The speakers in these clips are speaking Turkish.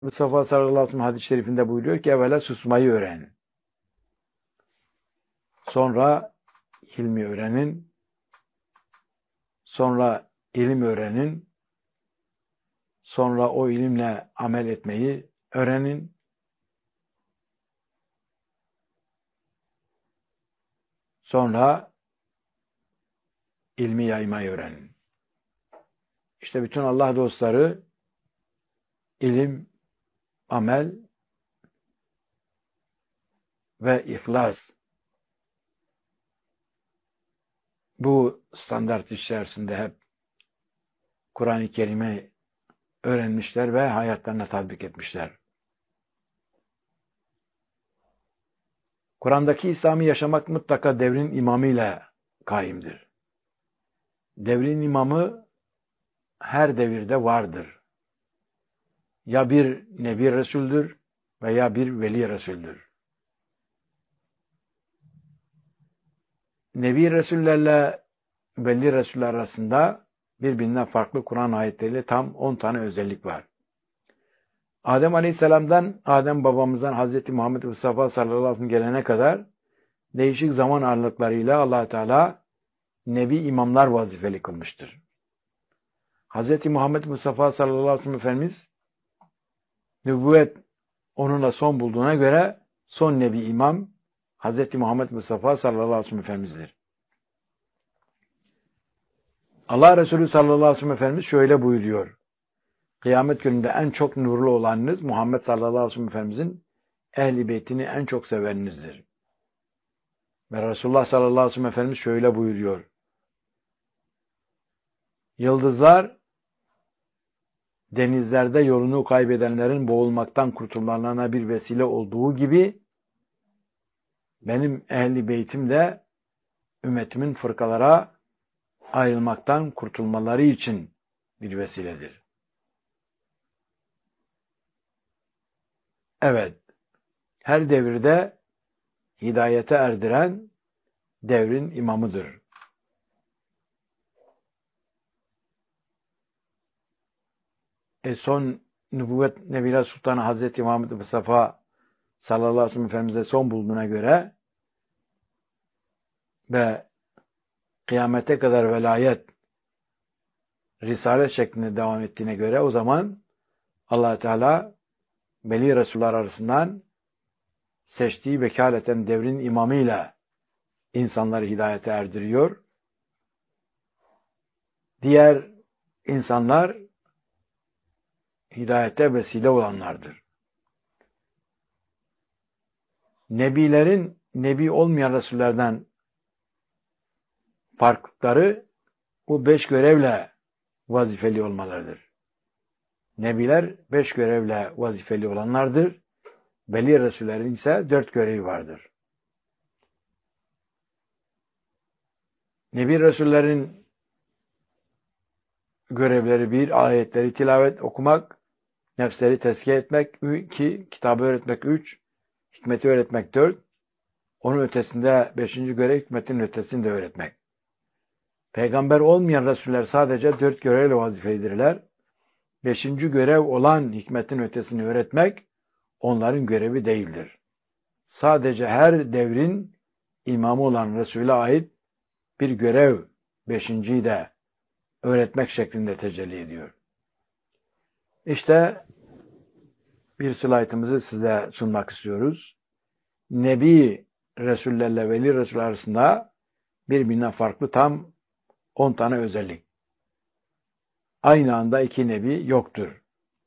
Mustafa sallallahu aleyhi ve sellem hadis-i şerifinde buyuruyor ki evvela susmayı öğrenin. Sonra hilmi öğrenin. Sonra ilim öğrenin. Sonra o ilimle amel etmeyi öğrenin. Sonra ilmi yaymayı öğrenin. İşte bütün Allah dostları ilim, amel ve ihlas bu standart içerisinde hep Kur'an-ı Kerim'i öğrenmişler ve hayatlarına tatbik etmişler. Kur'an'daki İslam'ı yaşamak mutlaka devrin imamıyla kaimdir. Devrin imamı her devirde vardır. Ya bir Nebi Resul'dür veya bir Veli Resul'dür. Nebi Resullerle Veli Resuller arasında birbirinden farklı Kur'an ayetleriyle tam 10 tane özellik var. Adem Aleyhisselam'dan, Adem babamızdan Hazreti Muhammed Mustafa sallallahu aleyhi ve sellem gelene kadar değişik zaman aralıklarıyla Allah Teala Nebi imamlar vazifeli kılmıştır. Hazreti Muhammed Mustafa sallallahu aleyhi ve sellem Efendimiz nübüvvet onunla son bulduğuna göre son Nebi imam Hazreti Muhammed Mustafa sallallahu aleyhi ve sellem Efendimiz'dir. Allah Resulü sallallahu aleyhi ve sellem Efendimiz şöyle buyuruyor. Kıyamet gününde en çok nurlu olanınız Muhammed sallallahu aleyhi ve sellem Efendimiz'in ehl-i beytini en çok seveninizdir. Ve Resulullah sallallahu aleyhi ve sellem Efendimiz şöyle buyuruyor. Yıldızlar denizlerde yolunu kaybedenlerin boğulmaktan kurtulmalarına bir vesile olduğu gibi benim ehl-i beytim de ümmetimin fırkalara ayrılmaktan kurtulmaları için bir vesiledir. Evet, her devirde hidayete erdiren devrin imamıdır. Son nübüvvet Nebiler Sultanı Hazreti Muhammed Mustafa sallallahu aleyhi ve sellem Efendimiz'e son bulduğuna göre ve kıyamete kadar velayet risalet şeklinde devam ettiğine göre o zaman Allah Teala Veli Resuller arasından seçtiği vekaleten devrin imamıyla insanları hidayete erdiriyor. Diğer insanlar hidayete vesile olanlardır. Nebilerin nebi olmayan Resullerden farkları bu 5 görevle vazifeli olmalarıdır. Nebiler 5 görevle vazifeli olanlardır. Veli Resullerin ise 4 görevi vardır. Nebi Resullerin görevleri 1. Ayetleri tilavet okumak, nefsleri tezkiye etmek 2. Kitabı öğretmek 3. Hikmeti öğretmek 4. Onun ötesinde 5. görev hikmetin ötesini de öğretmek. Peygamber olmayan Resuller sadece 4 görevle vazifelidirler. 5. görev olan hikmetin ötesini öğretmek onların görevi değildir. Sadece her devrin imamı olan Resul'e ait bir görev 5.'yi de öğretmek şeklinde tecelli ediyor. İşte bir slaytımızı size sunmak istiyoruz. Nebi Resullerle Veli Resuller arasında birbirinden farklı tam 10 tane özellik. Aynı anda 2 nebi yoktur.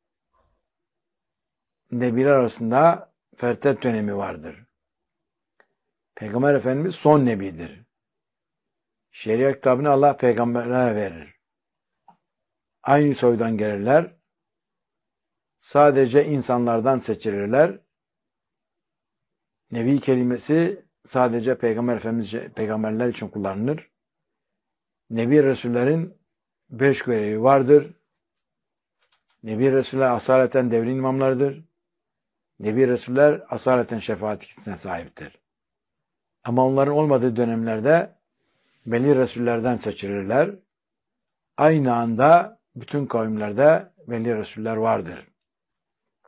Nebiler arasında fertet dönemi vardır. Peygamber Efendimiz son nebidir. Şeriat kitabını Allah peygamberlere verir. Aynı soydan gelirler. Sadece insanlardan seçilirler. Nebi kelimesi sadece Peygamber Efendimiz peygamberler için kullanılır. Nebi Resullerin 5 görevi vardır. Nebi Resuller asaleten devrin imamlarıdır. Nebi Resuller asaleten şefaat yetkisine sahiptir. Ama onların olmadığı dönemlerde Veli Resullerden seçilirler. Aynı anda bütün kavimlerde Veli Resuller vardır.